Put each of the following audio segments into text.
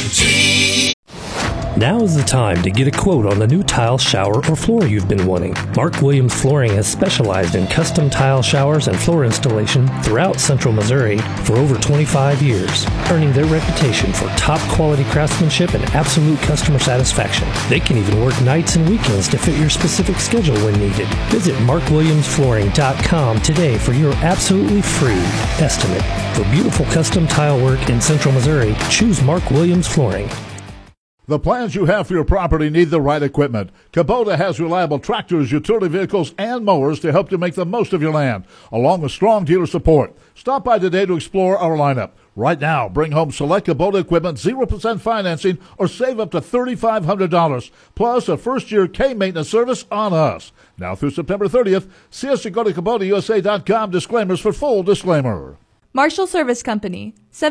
Now is the time to get a quote on the new tile, shower, or floor you've been wanting. Mark Williams Flooring has specialized in custom tile showers and floor installation throughout Central Missouri for over 25 years, earning their reputation for top quality craftsmanship and absolute customer satisfaction. They can even work nights and weekends to fit your specific schedule when needed. Visit markwilliamsflooring.com today for your absolutely free estimate. For beautiful custom tile work in Central Missouri, choose Mark Williams Flooring. The plans you have for your property need the right equipment. Kubota has reliable tractors, utility vehicles, and mowers to help you make the most of your land, along with strong dealer support. Stop by today to explore our lineup. Right now, bring home select Kubota equipment, 0% financing, or save up to $3,500, plus a first-year K-maintenance service on us. Now through September 30th, see us at go to KubotaUSA.com. Disclaimers for full disclaimer. Marshall Service Company,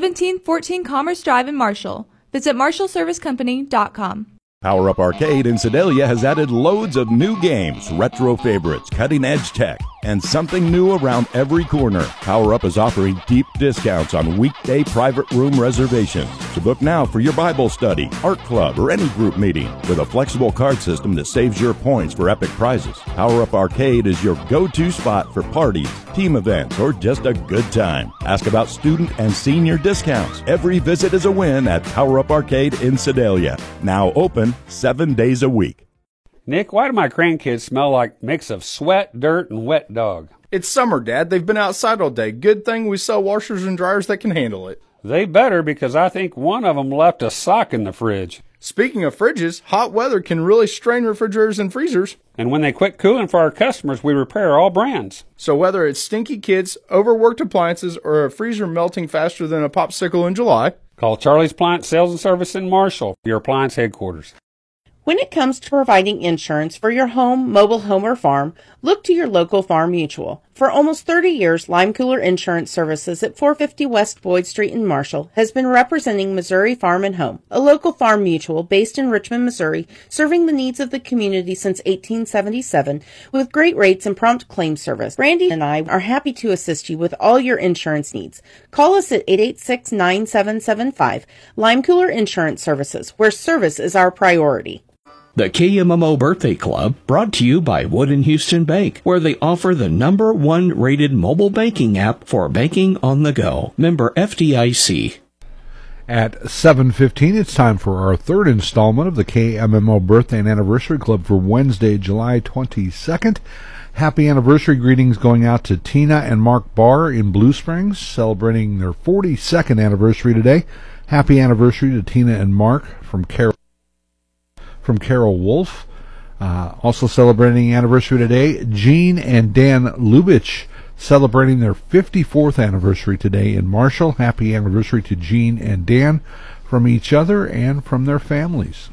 1714 Commerce Drive in Marshall. Visit MarshallServiceCompany.com. Power Up Arcade in Sedalia has added loads of new games, retro favorites, cutting-edge tech, and something new around every corner. Power Up is offering deep discounts on weekday private room reservations. So book now for your Bible study, art club, or any group meeting with a flexible card system that saves your points for epic prizes. Power Up Arcade is your go-to spot for parties, team events, or just a good time. Ask about student and senior discounts. Every visit is a win at Power Up Arcade in Sedalia. Now open 7 days a week. Nick, why do my grandkids smell like a mix of sweat, dirt, and wet dog? It's summer, Dad. They've been outside all day. Good thing we sell washers and dryers that can handle it. They better, because I think one of them left a sock in the fridge. Speaking of fridges, hot weather can really strain refrigerators and freezers. And when they quit cooling for our customers, we repair all brands. So whether it's stinky kids, overworked appliances, or a freezer melting faster than a popsicle in July, call Charlie's Appliance Sales and Service in Marshall, your appliance headquarters. When it comes to providing insurance for your home, mobile home, or farm, look to your local Farm Mutual. For almost 30 years, Lime Cooler Insurance Services at 450 West Boyd Street in Marshall has been representing Missouri Farm and Home, a local farm mutual based in Richmond, Missouri, serving the needs of the community since 1877 with great rates and prompt claim service. Randy and I are happy to assist you with all your insurance needs. Call us at 886-9775, Lime Cooler Insurance Services, where service is our priority. The KMMO Birthday Club, brought to you by Wood & Houston Bank, where they offer the #1 rated mobile banking app for banking on the go. Member FDIC. At 7:15, it's time for our third installment of the KMMO Birthday and Anniversary Club for Wednesday, July 22nd. Happy anniversary greetings going out to Tina and Mark Barr in Blue Springs, celebrating their 42nd anniversary today. Happy anniversary to Tina and Mark from Carol Wolf. Also celebrating anniversary today, Jean and Dan Lubitsch, celebrating their 54th anniversary today in Marshall. Happy anniversary to Jean and Dan from each other and from their families.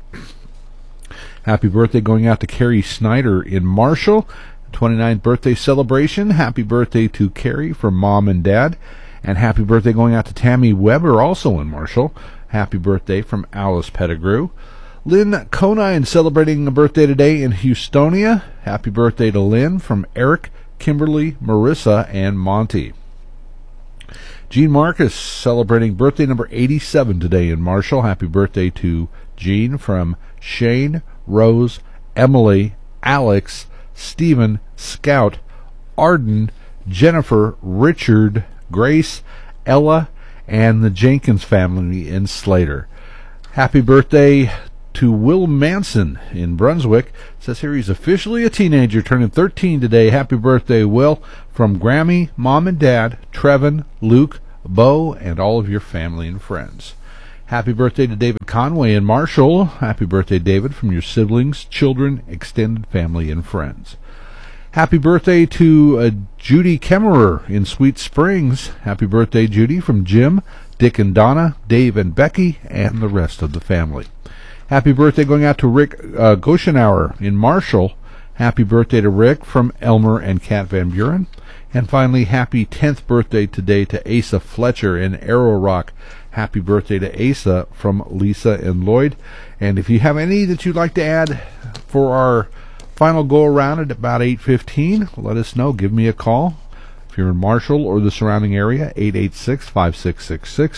Happy birthday going out to Carrie Snyder in Marshall. 29th birthday celebration. Happy birthday to Carrie from Mom and Dad. And happy birthday going out to Tammy Weber, also in Marshall. Happy birthday from Alice Pettigrew. Lynn Conine celebrating a birthday today in Houstonia. Happy birthday to Lynn from Eric, Kimberly, Marissa, and Monty. Jean Marcus celebrating birthday number 87 today in Marshall. Happy birthday to Jean from Shane, Rose, Emily, Alex, Stephen, Scout, Arden, Jennifer, Richard, Grace, Ella, and the Jenkins family in Slater. Happy birthday to Will Manson in Brunswick. It says here he's officially a teenager, turning 13 today. Happy birthday, Will, from Grammy, Mom and Dad, Trevin, Luke, Bo, and all of your family and friends. Happy birthday to David Conway in Marshall. Happy birthday, David, from your siblings, children, extended family, and friends. Happy birthday to Judy Kemmerer in Sweet Springs. Happy birthday, Judy, from Jim, Dick and Donna, Dave and Becky, and the rest of the family. Happy birthday going out to Rick Goshenauer in Marshall. Happy birthday to Rick from Elmer and Kat Van Buren. And finally, happy 10th birthday today to Asa Fletcher in Arrow Rock. Happy birthday to Asa from Lisa and Lloyd. And if you have any that you'd like to add for our final go-around at about 8:15, let us know. Give me a call. If you're in Marshall or the surrounding area, 886-5666.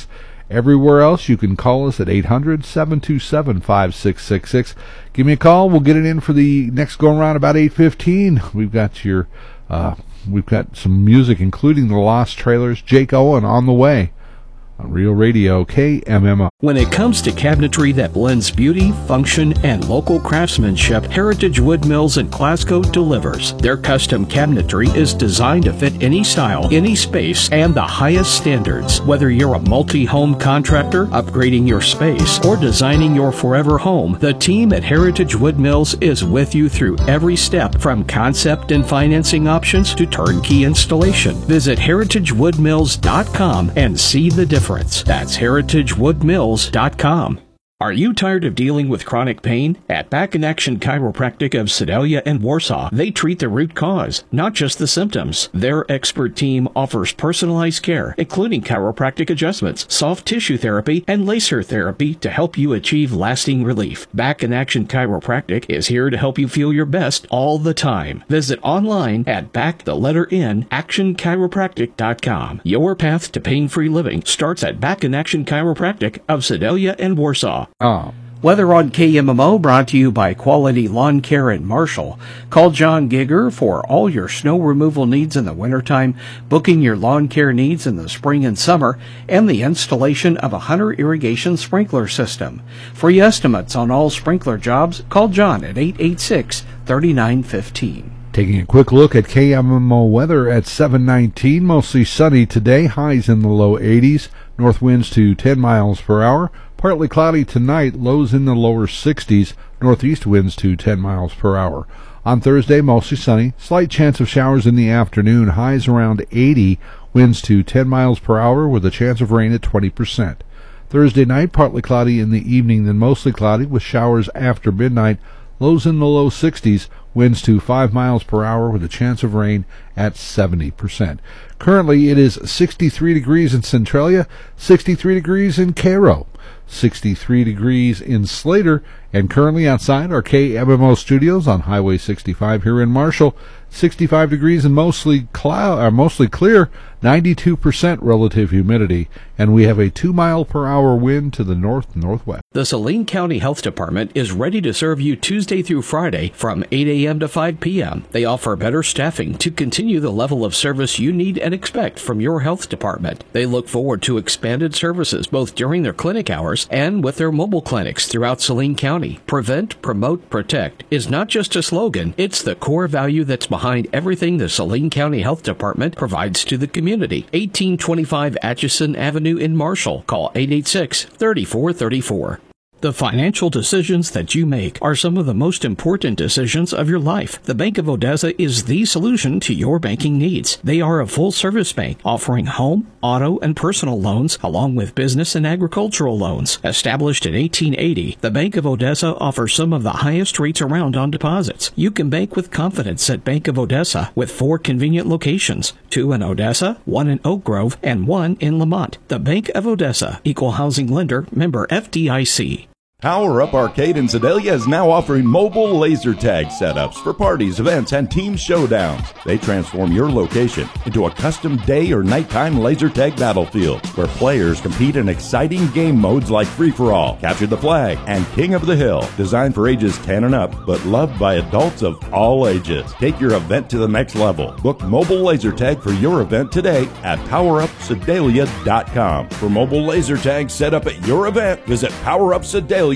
Everywhere else, you can call us at 800-727-5666. Give me a call. We'll get it in for the next go-around about 8:15. We've got some music, including the Lost Trailers. Jake Owen on the way on Real Radio KMMO. When it comes to cabinetry that blends beauty, function, and local craftsmanship, Heritage Wood Mills in Glasgow delivers. Their custom cabinetry is designed to fit any style, any space, and the highest standards. Whether you're a multi-home contractor, upgrading your space, or designing your forever home, the team at Heritage Wood Mills is with you through every step, from concept and financing options to turnkey installation. Visit heritagewoodmills.com and see the difference. That's heritagewoodmills.com. Are you tired of dealing with chronic pain? At Back in Action Chiropractic of Sedalia and Warsaw, they treat the root cause, not just the symptoms. Their expert team offers personalized care, including chiropractic adjustments, soft tissue therapy, and laser therapy to help you achieve lasting relief. Back in Action Chiropractic is here to help you feel your best all the time. Visit online at actionchiropractic.com. Your path to pain-free living starts at Back in Action Chiropractic of Sedalia and Warsaw. Weather on KMMO brought to you by Quality Lawn Care in Marshall. Call John Gigger for all your snow removal needs in the wintertime, booking your lawn care needs in the spring and summer, and the installation of a Hunter irrigation sprinkler system. Free estimates on all sprinkler jobs, call John at 886-3915. Taking a quick look at KMMO weather at 7:19, mostly sunny today, highs in the low 80s, north winds to 10 miles per hour. Partly cloudy tonight, lows in the lower 60s, northeast winds to 10 miles per hour. On Thursday, mostly sunny, slight chance of showers in the afternoon, highs around 80, winds to 10 miles per hour with a chance of rain at 20%. Thursday night, partly cloudy in the evening, then mostly cloudy with showers after midnight, lows in the low 60s, winds to 5 miles per hour with a chance of rain at 70%. Currently, it is 63 degrees in Centralia, 63 degrees in Cairo, 63 degrees in Slater, and currently outside our KMMO studios on Highway 65 here in Marshall, 65 degrees and mostly clear, 92% relative humidity, and we have a 2-mile-per-hour wind to the north-northwest. The Saline County Health Department is ready to serve you Tuesday through Friday from 8 a.m. to 5 p.m. They offer better staffing to continue the level of service you need and expect from your health department. They look forward to expanded services both during their clinic hours and with their mobile clinics throughout Saline County. Prevent, promote, protect is not just a slogan, it's the core value that's behind everything the Saline County Health Department provides to the community. 1825 Atchison Avenue in Marshall. Call 886-3434. The financial decisions that you make are some of the most important decisions of your life. The Bank of Odessa is the solution to your banking needs. They are a full-service bank offering home, auto, and personal loans, along with business and agricultural loans. Established in 1880, the Bank of Odessa offers some of the highest rates around on deposits. You can bank with confidence at Bank of Odessa with 4 convenient locations, 2 in Odessa, 1 in Oak Grove, and 1 in Lamont. The Bank of Odessa, Equal Housing Lender, member FDIC. Power Up Arcade in Sedalia is now offering mobile laser tag setups for parties, events, and team showdowns. They transform your location into a custom day or nighttime laser tag battlefield where players compete in exciting game modes like Free-for-All, Capture the Flag, and King of the Hill. Designed for ages 10 and up, but loved by adults of all ages. Take your event to the next level. Book mobile laser tag for your event today at PowerUpSedalia.com. For mobile laser tag set up at your event, visit PowerUpSedalia.com.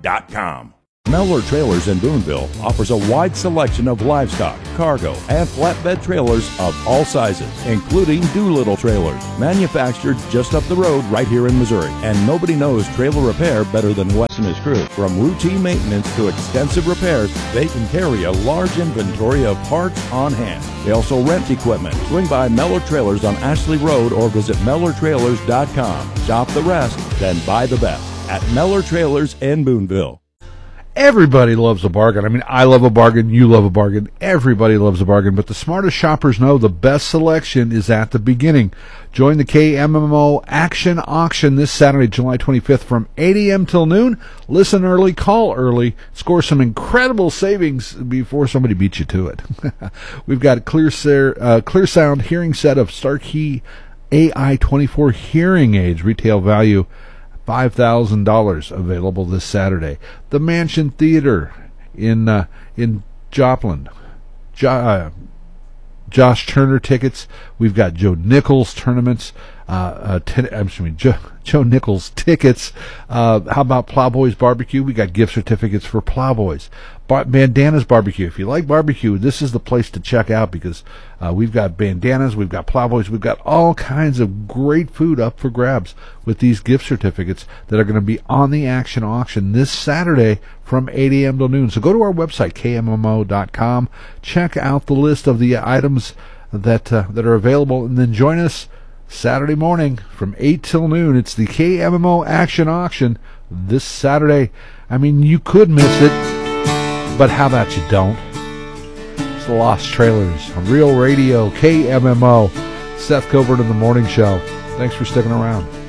Mellor Trailers in Boonville offers a wide selection of livestock, cargo, and flatbed trailers of all sizes, including Doolittle trailers, manufactured just up the road right here in Missouri. And nobody knows trailer repair better than Wes and his crew. From routine maintenance to extensive repairs, they can carry a large inventory of parts on hand. They also rent equipment. Swing by Mellor Trailers on Ashley Road or visit MellorTrailers.com. Shop the rest, then buy the best at Mellor Trailers in Boonville. Everybody loves a bargain. I mean, I love a bargain, you love a bargain, everybody loves a bargain, but the smartest shoppers know the best selection is at the beginning. Join the KMMO Action Auction this Saturday, July 25th from 8 a.m. till noon. Listen early, call early, score some incredible savings before somebody beats you to it. We've got a clear sound hearing set of Starkey AI-24 hearing aids, retail value $5,000, available this Saturday. The Mansion Theater in Joplin. Josh Turner tickets. We've got Joe Nichols tournaments. Joe Nichols tickets. How about Plowboys Barbecue? We got gift certificates for Plowboys. Bandanas Barbecue. If you like barbecue, this is the place to check out, because we've got bandanas, we've got Plowboys, we've got all kinds of great food up for grabs with these gift certificates that are going to be on the action auction this Saturday from 8 a.m. till noon. So go to our website, kmmo.com, check out the list of the items that are available, and then join us Saturday morning from 8 till noon. It's the KMMO Action Auction this Saturday. I mean, you could miss it, but how about you don't? It's the Lost Trailers on Real Radio, KMMO. Seth Coburn in the Morning Show. Thanks for sticking around.